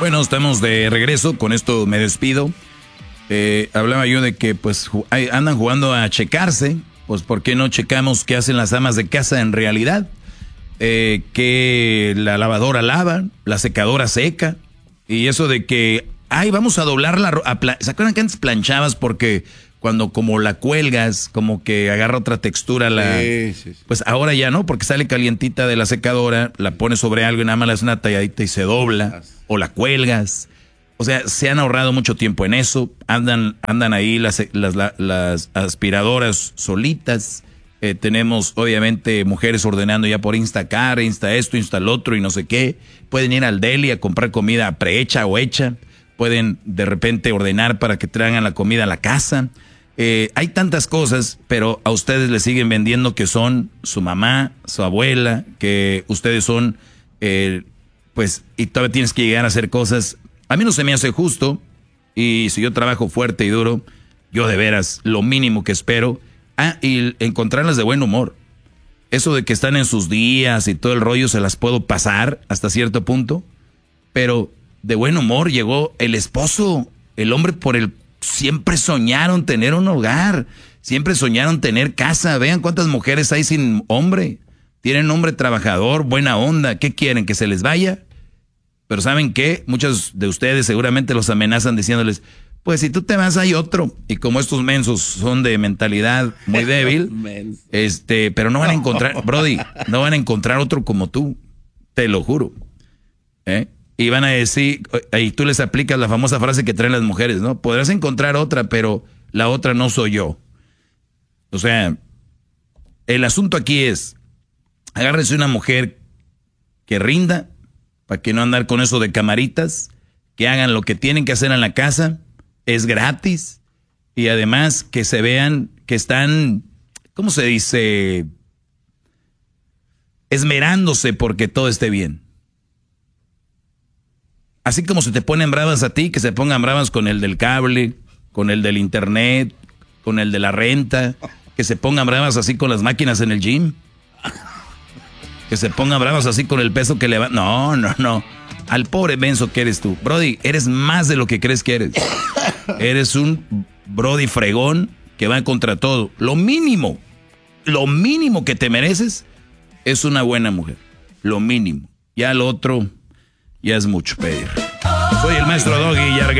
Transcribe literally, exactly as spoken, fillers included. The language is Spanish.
Bueno, estamos de regreso, con esto me despido. Eh, hablaba yo de que pues ju- hay- andan jugando a checarse, pues ¿por qué no checamos qué hacen las amas de casa en realidad? Eh, que la lavadora lava, la secadora seca, y eso de que, ay, vamos a doblar la ropa. ¿Se acuerdan que antes planchabas porque cuando como la cuelgas, como que agarra otra textura la... Sí, sí, sí. Pues ahora ya no, porque sale calientita de la secadora, la pones sobre algo y nada más le haces una talladita y se dobla, o la cuelgas. O sea, se han ahorrado mucho tiempo en eso, andan, andan ahí las, las, las, las aspiradoras solitas. Eh, tenemos obviamente mujeres ordenando ya por Instacar, Insta esto, Insta lo otro y no sé qué. Pueden ir al deli a comprar comida prehecha o hecha. Pueden de repente ordenar para que traigan la comida a la casa. Eh, hay tantas cosas, pero a ustedes les siguen vendiendo que son su mamá, su abuela, que ustedes son, eh, pues, y todavía tienes que llegar a hacer cosas. A mí no se me hace justo, y si yo trabajo fuerte y duro, yo de veras, lo mínimo que espero, ah, y encontrarlas de buen humor. Eso de que están en sus días y todo el rollo se las puedo pasar hasta cierto punto, pero de buen humor llegó el esposo, el hombre por el siempre soñaron tener un hogar, siempre soñaron tener casa. Vean cuántas mujeres hay sin hombre, tienen hombre trabajador, buena onda. ¿Qué quieren? ¿Que se les vaya? Pero ¿saben qué? Muchos de ustedes seguramente los amenazan diciéndoles, pues si tú te vas hay otro. Y como estos mensos son de mentalidad muy débil, este, pero no van a encontrar, Brody, no van a encontrar otro como tú, te lo juro. ¿Eh? Y van a decir, y tú les aplicas la famosa frase que traen las mujeres, ¿no? Podrás encontrar otra, pero la otra no soy yo. O sea, el asunto aquí es, agárrese una mujer que rinda, para que no andar con eso de camaritas, que hagan lo que tienen que hacer en la casa, es gratis, y además que se vean que están, ¿cómo se dice? Esmerándose porque todo esté bien. Así como se te ponen bravas a ti, que se pongan bravas con el del cable, con el del internet, con el de la renta, que se pongan bravas así con las máquinas en el gym, que se pongan bravas así con el peso que le va. No, no, no. Al pobre menso que eres tú. Brody, eres más de lo que crees que eres. Eres un Brody fregón que va contra todo. Lo mínimo, lo mínimo que te mereces es una buena mujer. Lo mínimo. Ya lo otro... ya es mucho pedir. Soy el maestro Doggy y